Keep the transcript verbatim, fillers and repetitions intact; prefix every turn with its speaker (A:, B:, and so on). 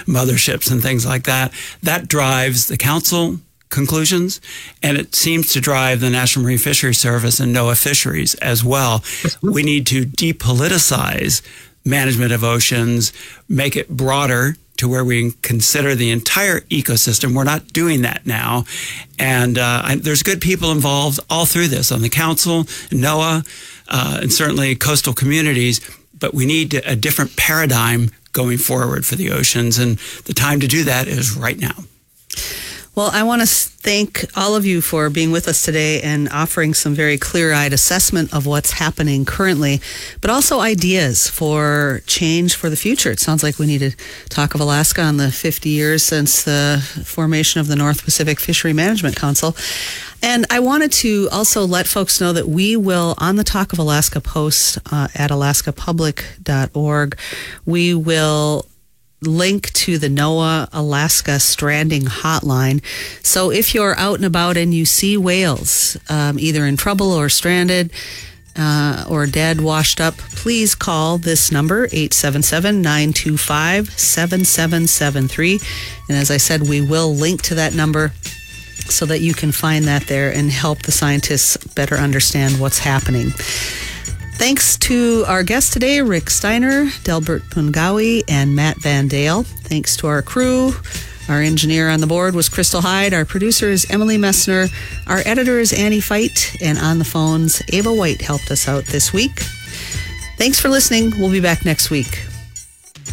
A: motherships and things like that. That drives the council conclusions, and it seems to drive the National Marine Fisheries Service and NOAA Fisheries as well. We need to depoliticize management of oceans, make it broader to where we consider the entire ecosystem. We're not doing that now. And uh, I, there's good people involved all through this on the council, NOAA, uh, and certainly coastal communities. But we need a different paradigm going forward for the oceans. And the time to do that is right now.
B: Well, I want to thank all of you for being with us today and offering some very clear-eyed assessment of what's happening currently, but also ideas for change for the future. It sounds like we need to talk of Alaska on the fifty years since the formation of the North Pacific Fishery Management Council. And I wanted to also let folks know that we will, on the Talk of Alaska post uh, at alaska public dot org, we will link to the NOAA Alaska Stranding Hotline. So if you're out and about and you see whales, um, either in trouble or stranded uh, or dead, washed up, please call this number, eight seven seven, nine two five, seven seven seven three. And as I said, we will link to that number so that you can find that there and help the scientists better understand what's happening. Thanks to our guests today, Rick Steiner, Delbert Pungawi, and Matt Van Dale. Thanks to our crew. Our engineer on the board was Crystal Hyde. Our producer is Emily Messner. Our editor is Annie Feit. And on the phones, Ava White helped us out this week. Thanks for listening. We'll be back next week.